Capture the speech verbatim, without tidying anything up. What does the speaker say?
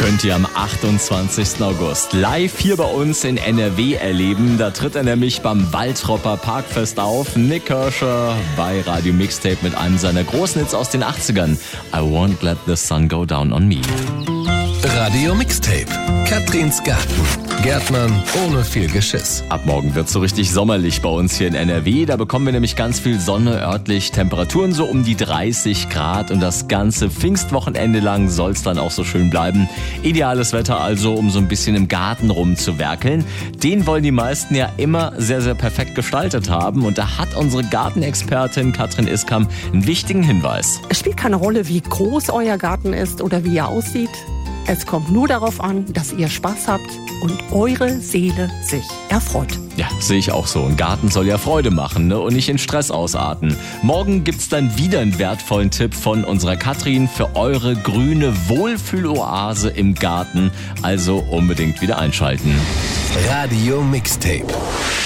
könnt ihr am achtundzwanzigsten August live hier bei uns in N R W erleben. Da tritt er nämlich beim Waldropper Parkfest auf. Nik Kershaw bei Radio Mixtape mit einem seiner großen Hits aus den achtzigern. I won't let the sun go down on me. Radio Mixtape. Katrins Garten. Gärtnern ohne viel Geschiss. Ab morgen wird's so richtig sommerlich bei uns hier in N R W. Da bekommen wir nämlich ganz viel Sonne, örtlich Temperaturen so um die dreißig Grad. Und das ganze Pfingstwochenende lang soll's dann auch so schön bleiben. Ideales Wetter also, um so ein bisschen im Garten rumzuwerkeln. Den wollen die meisten ja immer sehr, sehr perfekt gestaltet haben. Und da hat unsere Gartenexpertin Katrin Iskam einen wichtigen Hinweis. Es spielt keine Rolle, wie groß euer Garten ist oder wie er aussieht. Es kommt nur darauf an, dass ihr Spaß habt und eure Seele sich erfreut. Ja, sehe ich auch so. Ein Garten soll ja Freude machen, ne? Und nicht in Stress ausarten. Morgen gibt's dann wieder einen wertvollen Tipp von unserer Katrin für eure grüne Wohlfühloase im Garten. Also unbedingt wieder einschalten. Radio Mixtape.